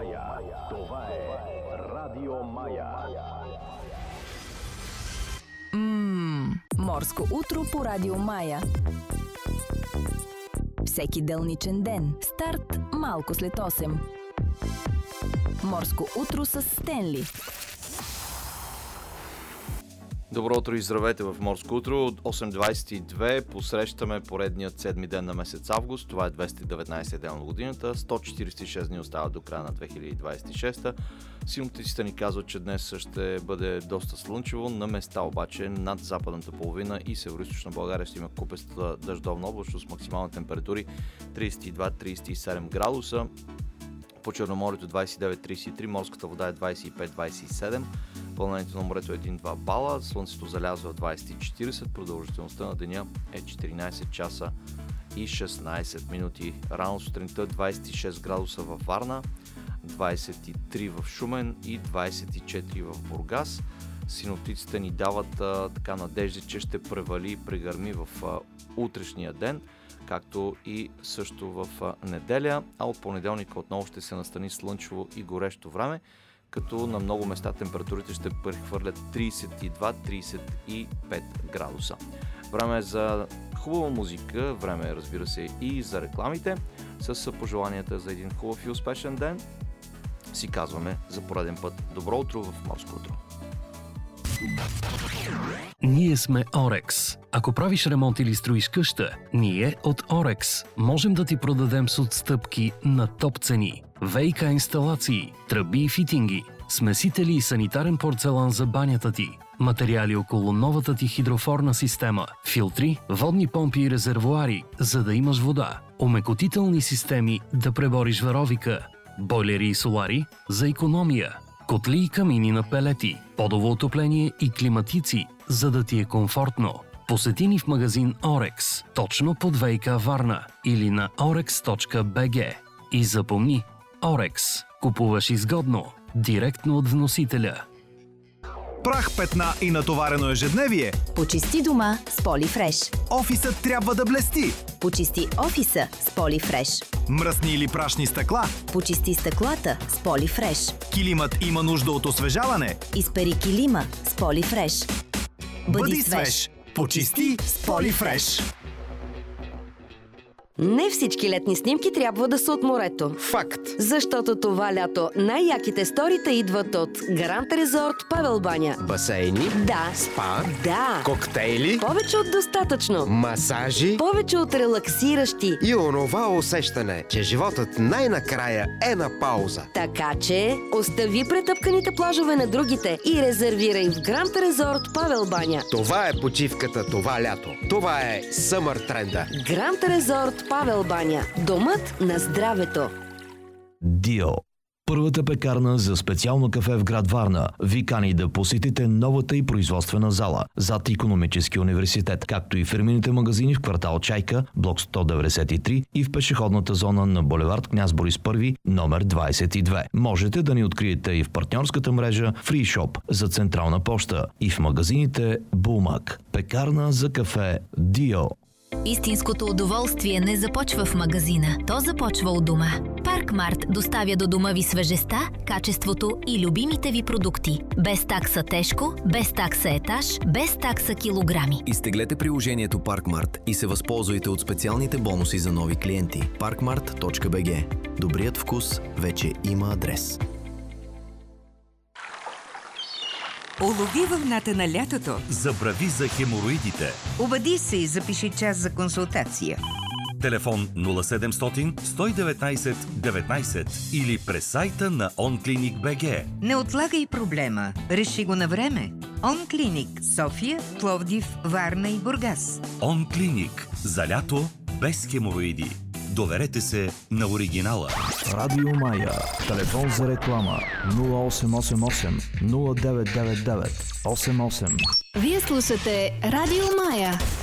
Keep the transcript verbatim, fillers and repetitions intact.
Това е Радио Мая. Ммм, морско утро по Радио Мая. Всеки делничен ден. Старт малко след осем. Морско утро с Стенли. Добро утро и здравейте в Морско утро. От осем двайсет и две посрещаме поредният седми ден на месец август. Това е двеста и деветнайсети ден от годината. сто четирийсет и шест дни остават до края на две хиляди двайсет и шеста. Синоптиците ни казват, че днес ще бъде доста слънчево. На места обаче над западната половина и североизточна България ще има купеста дъждовна облачност с максимални температури трийсет и два до трийсет и седем градуса. По Черноморието двайсет и девет до трийсет и три, морската вода е двайсет и пет до двайсет и седем, вълнението на морето е един до два бала, слънцето залязва в двайсет и четирийсет, продължителността на деня е четиринайсет часа и шестнайсет минути. Рано сутринта двайсет и шест градуса във Варна, двайсет и три в Шумен и двайсет и четири в Бургас. Синоптиците ни дават а, така надежди, че ще превали и прегърми в а, утрешния ден, както и също в неделя, а от понеделника отново ще се настани слънчево и горещо време, като на много места температурите ще прехвърлят трийсет и два до трийсет и пет градуса. Време е за хубава музика, време е, разбира се, и за рекламите. С пожеланията за един хубав и успешен ден си казваме за пореден път добро утро в Морско утро. Ние сме Орекс. Ако правиш ремонт или строиш къща, ние от Орекс можем да ти продадем с отстъпки на топ цени. ВиК инсталации, тръби и фитинги, смесители и санитарен порцелан за банята ти, материали около новата ти хидрофорна система, филтри, водни помпи и резервоари, за да имаш вода, омекотителни системи да пребориш варовика, бойлери и солари за икономия, котли и камини на пелети, подово отопление и климатици, за да ти е комфортно. Посети ни в магазин Орекс, точно под ВиК Варна или на орекс точка би джи. И запомни, Орекс. Купуваш изгодно, директно от вносителя. Прах, петна и натоварено ежедневие. Почисти дома с Полифреш. Офисът трябва да блести. Почисти офиса с Полифреш. Мръсни или прашни стъкла. Почисти стъклата с Полифреш. Килимът има нужда от освежаване. Изпери килима с Полифреш. Бъди, Бъди свеж. Почисти с Полифреш. Не всички летни снимки трябва да са от морето. Факт! Защото това лято най-яките сторита идват от Гранд Резорт Павел баня. Басейни, Да. спа, Да. коктейли, Повече от достатъчно. масажи Повече от релаксиращи. и онова усещане, че животът най-накрая е на пауза. Така че остави претъпканите плажове на другите и резервирай в Гранд Резорт Павел баня. Това е почивката това лято. Това е съмър тренда. Гранд Резорт Павел баня. Домът на здравето. Дио. Първата пекарна за специално кафе в град Варна ви кани да посетите новата и производствена зала зад Икономическия университет, както и фирмените магазини в квартал Чайка, блок сто деветдесет и три и в пешеходната зона на булевард Княз Борис първи, номер двайсет и две. Можете да ни откриете и в партньорската мрежа Free Shop за Централна поща и в магазините Булмак. Пекарна за кафе Дио. Истинското удоволствие не започва в магазина, то започва у дома. Паркмарт доставя до дома ви свежестта, качеството и любимите ви продукти. Без такса тежко, без такса етаж, без такса килограми. Изтеглете приложението Паркмарт и се възползвайте от специалните бонуси за нови клиенти. паркмарт точка би джи. Добрият вкус вече има адрес. Улови вълната на лятото. Забрави за хемороидите. Обади се и запиши час за консултация. Телефон нула седемстотин сто и деветнайсет деветнайсет или през сайта на онклиник точка би джи. Не отлагай проблема. Реши го на време. Онклиник София, Пловдив, Варна и Бургас. Онклиник. За лято без хемороиди. Доверете се на оригинала. Радио Мая. Телефон за реклама нула осем осем осем нула девет девет девет осем осем. Вие слушате Радио Мая.